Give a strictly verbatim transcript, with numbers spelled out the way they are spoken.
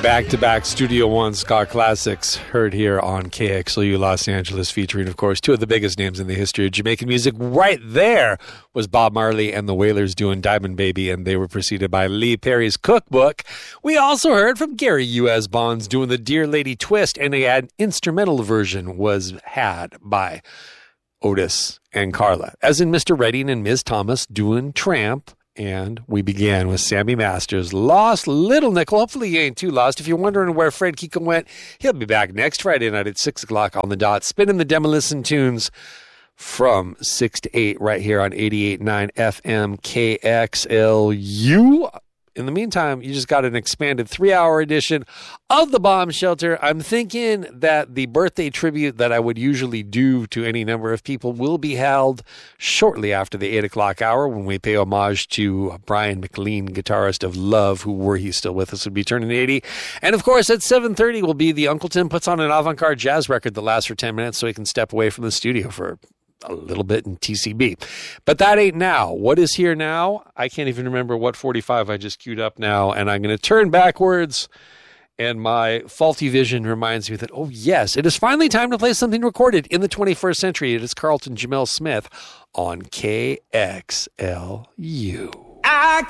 Back-to-back Studio One ska classics heard here on K X L U Los Angeles, featuring, of course, two of the biggest names in the history of Jamaican music. Right there was Bob Marley and the Wailers doing Diamond Baby, and they were preceded by Lee Perry's Cookbook. We also heard from Gary U S. Bonds doing the Dear Lady Twist, and an instrumental version was had by Otis and Carla, as in Mister Redding and Miz Thomas doing Tramp. And we began with Sammy Masters, Lost Little Nickel. Hopefully you ain't too lost. If you're wondering where Fred Kiko went, he'll be back next Friday night at six o'clock on the dot, spinning the Demolition tunes from six to eight right here on eighty-eight point nine F M K X L U. In the meantime, you just got an expanded three-hour edition of The Bomb Shelter. I'm thinking that the birthday tribute that I would usually do to any number of people will be held shortly after the eight o'clock hour when we pay homage to Brian McLean, guitarist of Love, who, were he still with us, would be turning eighty. And, of course, at seven thirty will be the Uncle Tim puts on an avant-garde jazz record that lasts for ten minutes so he can step away from the studio for a little bit in T C B. But that ain't now. What is here now? I can't even remember what forty-five I just queued up now, and I'm going to turn backwards, and my faulty vision reminds me that, oh yes, it is finally time to play something recorded in the twenty-first century. It is Carlton Jamel Smith on K X L U. I